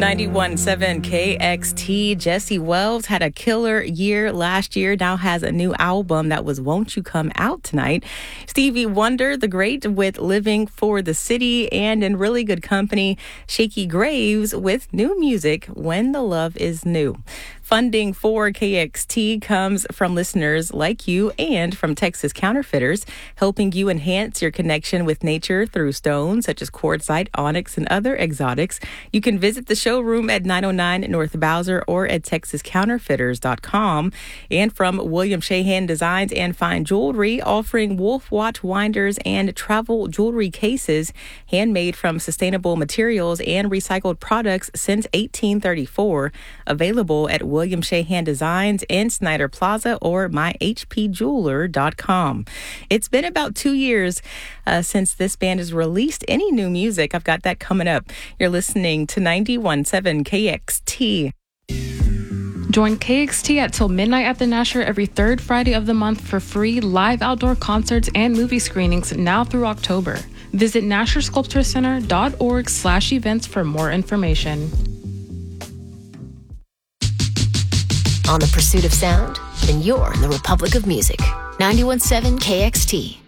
91.7 KXT. Jesse Wells had a killer year last year, now has a new album that was Won't You Come Out Tonight. Stevie Wonder, the great, with Living for the City, and in really good company, Shakey Graves with new music, When the Love Is New. Funding for KXT comes from listeners like you and from Texas Counterfeiters, helping you enhance your connection with nature through stones such as quartzite, onyx, and other exotics. You can visit the showroom at 909 North Bowser or at TexasCounterfeiters.com. And from William Shahan Designs and Fine Jewelry, offering Wolf Watch winders and travel jewelry cases, handmade from sustainable materials and recycled products since 1834. Available at William Shahan Designs in Snyder Plaza or myhpjeweler.com. It's been about 2 years since this band has released any new music. I've got that coming up. You're listening to 91.7 KXT. Join KXT at till midnight at the Nasher every third Friday of the month for free live outdoor concerts and movie screenings now through October. Visit NasherSculptureCenter.org/events for more information. On the pursuit of sound? Then you're in the Republic of Music. 91.7 KXT.